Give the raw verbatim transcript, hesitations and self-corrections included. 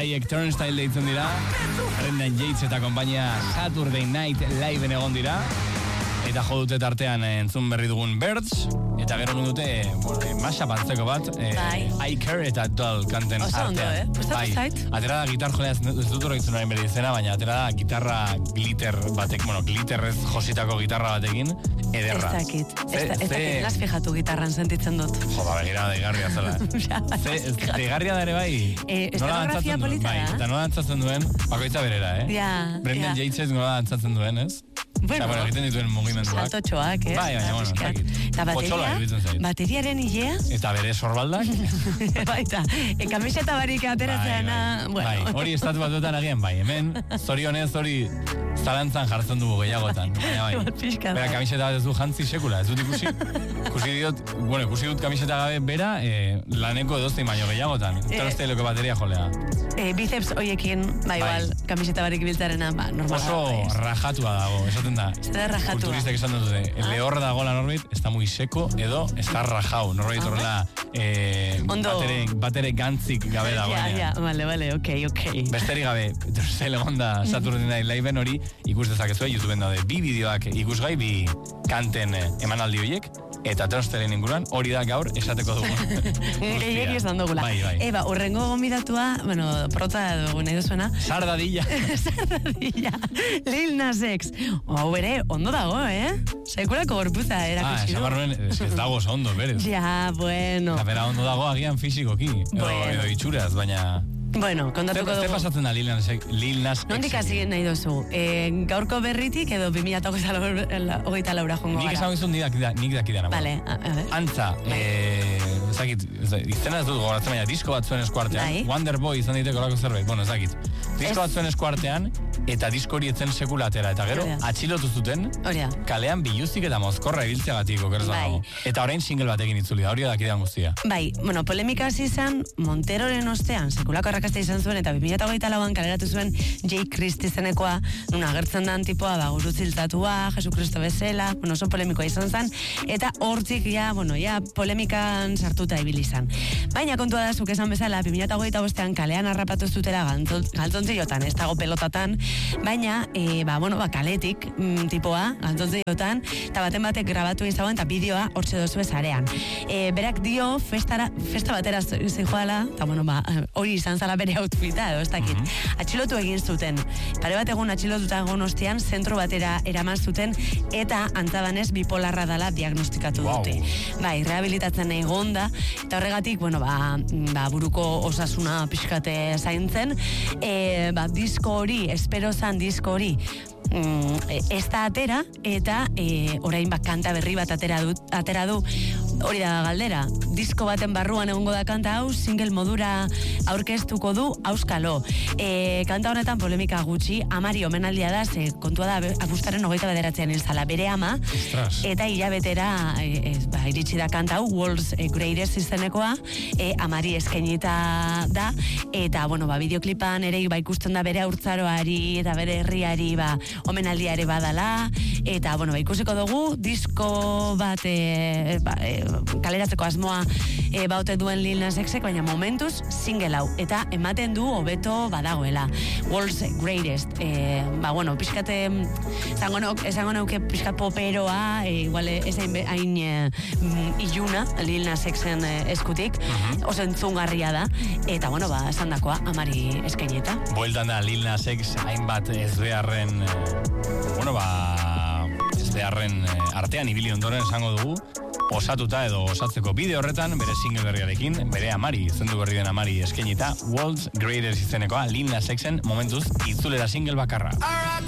beraiek Turnstile deitzen dira. Brendan Yates eta kompainia Saturday Night Live egon dira. Eta jo dute tartean entzun berri dugun Birds. Eta gero dute bueno, mashup antzeko bat. Bai. Eh, I Care eta Doll kanten Oso artean. ondo, eh? Gustatu zait. Atera da gitar jolea, ez dut horretzen horrein bere izena, baina atera da gitarra glitter batek, bueno, glitterrez jositako gitarra batekin, ederra. Ez dakit, ez dakit, las fijatu gitarran sentitzen dut. Jo, ba, begira, deigarria zela. Ze, deigarria da ere bai. Eh, estenografia polita da. Bai, eta nola dantzatzen duen, bakoitza berera, eh? Ja, Brendan ja. Yates nola dantzatzen duen, ez? Bueno, eta, bueno, egiten dituen mugimenduak. Saltotxoak, eh? Bai, baina, bueno, zakit. Eta bateria, bateriaren hilea? Eta bere sorbaldak? Baita, e, kamiseta barik ateratzeana, bai, bai. bueno. Bai, hori estatu batuetan agian, bai, hemen, zorionez hori zalantzan jartzen dugu gehiagotan. Baina, bai, bera kamiseta bat ez du jantzi sekula, ez dut ikusi. Ikusi diot, bueno, ikusi dut kamiseta gabe bera, eh, laneko edoztein baino gehiagotan. Eta uste loko bateria jolea. Eh, biceps hoiekin, bai, igual, kamiseta barik biltzarena, ba, normal. Oso rajatua dago, esaten da. Zer rajatua. Kulturistek esan dute, ah? Lehor dago la norbait, está muy seco, edo está rajau. Norbait ah, horrela, eh, batere, batere gantzik gabe dago. Ja, ja, vale, vale, ok, ok. Besterik gabe, zer egonda Saturday Night Live-en hori, ikus dezakezue, YouTubeen daude, bi bideoak ikusgai, bi kanten emanaldi horiek, eta Turnstile inguruan, hori da gaur esateko dugu. Gehiek izan dugula. Bai, bai. Eba, urrengo gonbidatua, bueno, prota dugu nahi duzuena. Sardadilla. Sardadilla. Lil Nas X. Hau bere, ondo dago, eh? Sekulako gorpuza erakutsi du. Ah, esamarruen, ez dago oso ondo, berez. Ja, bueno. Eta bera ondo dago agian fisikoki. Edo, bueno. Edo itxuraz, baina... Bueno, kontatuko dugu. Ze pasatzen da Lil Nas X? Nondik hasi nahi duzu? E, gaurko berritik edo bi mila hogeita laura jongo gara? Nik esan gizun nik dakidana. Vale, a, a ver. Antza, eh, ezakit, izena ez dut gogoratzen, baina disko bat zuen eskuartean. Wonder Boy izan diteko lako zerbait, bueno, ezakit. Disko bat zuen eskuartean, eta disko hori etzen sekula atera, eta gero, atxilotu zuten, kalean biluzik eta mozkorra ibiltzeagatik okerza dago. Eta orain single batekin itzuli da, hori dakidean guztia. Bai, bueno, polemika hasi izan, Monteroren ostean, sekulako arrakasta izan zuen, eta bi mila hogeita lauan kaleratu zuen J. Christ izenekoa, nun agertzen dan tipoa, ba, guruziltatua, Jesu Kristo bezala, bueno, oso polemikoa izan zen, eta hortzik, ja, bueno, ja, polemikan sartuta ibili izan. Baina kontua da, zuk esan bezala, bi mila hogeita bostean kalean harrapatu zutela galtzontziotan, ez dago pelotatan, baina, e, ba, bueno, ba, kaletik mm, tipoa, galtzontziotan, eta baten batek grabatu izagoen, eta bideoa hortxe dozu ezarean. E, berak dio, festara, festa batera zijoala, eta, bueno, ba, hori izan zala bere outfita, edo ez dakit. Mm-hmm. Atxilotu egin zuten. Pare bat egun atxilotuta egon ostean, zentro batera eraman zuten, eta antzabanez bipolarra dala diagnostikatu wow. dute. Bai, rehabilitatzen egon da, eta horregatik, bueno, ba, ba buruko osasuna pixkate zaintzen, e, ba, disko hori, espero zan disko hori, Mm, ez da atera, eta e, orain bak kanta berri bat atera du, atera du, hori da galdera. Disko baten barruan egongo da kanta hau, single modura aurkeztuko du Auskalo. E, kanta honetan polemika gutxi, amari omenaldia da, ze kontua da, abuztaren hogeita bederatzean ilzala bere ama, Ostras. Eta hilabetera e, e, ba, iritsi da kanta hau, World's Greatest izenekoa, e, amari eskainita da, eta, bueno, ba, bideoklipan ere ba, ikusten da bere haurtzaroari eta bere herriari, ba, omenaldia ere badala, eta, bueno, ba, ikusiko dugu, disko bat e, ba, e, kaleratzeko asmoa e, baute duen Lil Nas X-ek, baina momentuz single hau, eta ematen du hobeto badagoela. World's Greatest, e, ba, bueno, pixkate, esango nauk, esango nauke pixkat poperoa, e, igual ez hain, hain e, iluna, Lil Nas X-en e, eskutik, uh-huh. oso entzungarria da, eta, bueno, ba, esan dakoa, amari eskaineta. Bueltan da Lil Nas X hainbat ez beharren bueno, ba, ez beharren artean ibili ondoren esango dugu, osatuta edo osatzeko bide horretan, bere single berriarekin, bere amari, zendu berri den amari eskainita, World's Greatest izenekoa, Lil Nas X-en momentuz itzulera single bakarra.